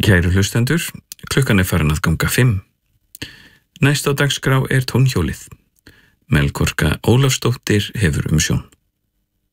Kæru hlustendur, klukkan farin að ganga 5. Næst á dagskrá tónhjólið. Melkorka Ólafsdóttir hefur umsjón.